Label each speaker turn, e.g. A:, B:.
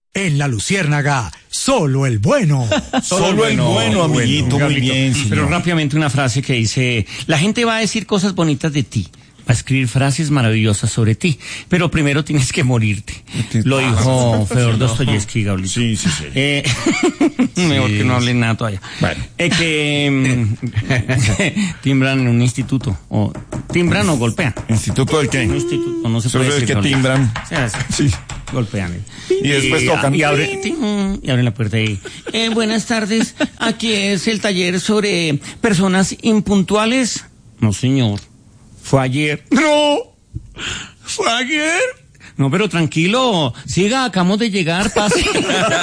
A: En La Luciérnaga, solo el bueno.
B: Solo el bueno, amiguito, muy bien.
C: Pero rápidamente una frase que dice, la gente va a decir cosas bonitas de ti, va a escribir frases maravillosas sobre ti, pero primero tienes que morirte. Lo dijo Fedor Dostoyevsky, Gaulito.
B: Sí.
C: Mejor que no hablen nada todavía.
B: Bueno.
C: Timbran en un instituto, o timbran o golpean.
B: ¿Instituto del qué?
C: Un instituto, no se
B: Solo
C: puede
B: es
C: decir.
B: que timbran.
C: Sí. Golpean.
B: Y después tocan.
C: Y abren la puerta y... buenas tardes, aquí es el taller sobre personas impuntuales. No, señor. Fue ayer.
B: ¡No! ¿Fue ayer?
C: No, pero tranquilo. Siga, acabamos de llegar, pase.